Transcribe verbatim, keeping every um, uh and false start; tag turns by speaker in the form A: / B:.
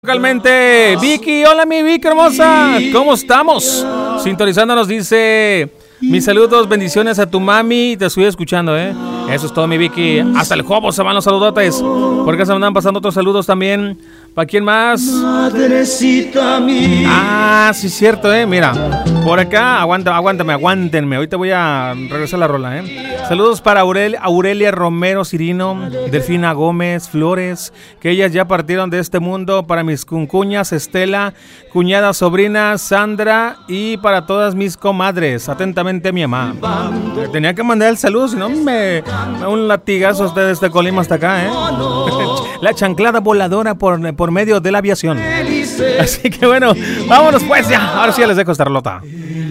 A: Localmente, Vicky, hola mi Vicky hermosa, ¿cómo estamos? Sintonizándonos dice, mis saludos, bendiciones a tu mami, te estoy escuchando, eh. Eso es todo mi Vicky, hasta el juego se van los saludotes, porque se me andan pasando otros saludos también. ¿Para quién más?
B: Madrecita mía.
A: Ah, sí, cierto, eh, mira, por acá, aguanta, aguántame, aguántenme, ahorita voy a regresar la rola, eh. Saludos para Aurel, Aurelia Romero Cirino, Delfina Gómez Flores, que ellas ya partieron de este mundo, para mis cuncuñas Estela, cuñada sobrina Sandra y para todas mis comadres, atentamente mi mamá. Tenía que mandar el saludo, si no me, me un latigazo desde Colima hasta acá, eh. La chanclada voladora por, por medio de la aviación. Así que bueno, vámonos pues ya. Ahora sí ya les dejo esta rolota.